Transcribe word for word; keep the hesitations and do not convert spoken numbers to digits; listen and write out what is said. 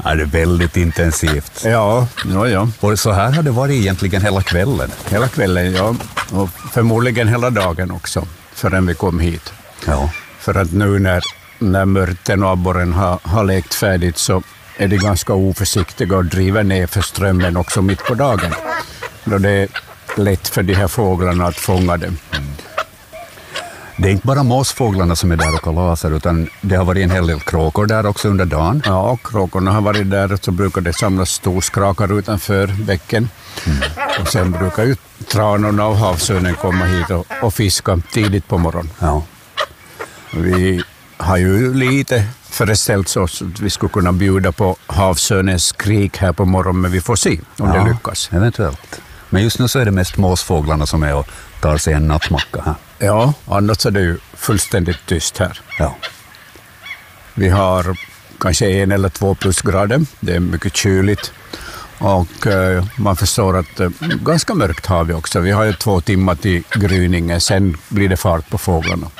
Ja, det är väldigt intensivt. Ja, ja, ja. Och så här har det varit egentligen hela kvällen. Hela kvällen, ja. Och förmodligen hela dagen också, förrän vi kom hit. Ja. För att nu när, när mörten och abborren har, har lekt färdigt så är de ganska oförsiktiga och driver ner för strömmen också mitt på dagen. Då det är lätt för de här fåglarna att fånga dem. Mm. Det är inte bara måsfåglarna som är där och kalasar, utan det har varit en hel del kråkor där också under dagen. Ja, kråkorna har varit där och så brukar det samlas storskrakar utanför bäcken. Mm. Och sen brukar ju tranorna och havsörnen komma hit och, och fiska tidigt på morgonen. Ja. Vi har ju lite föreställt oss att vi skulle kunna bjuda på havsörnens skrik här på morgonen, men vi får se om Ja, det lyckas. Eventuellt. Men just nu så är det mest måsfåglarna som är och tar sig en nattmacka här. Ja, annars är det ju fullständigt tyst här. Ja. Vi har kanske en eller två plusgrader. Det är mycket kyligt. Och eh, man förstår att eh, ganska mörkt har vi också. Vi har ju två timmar till gryningen. Sen blir det fart på fåglarna.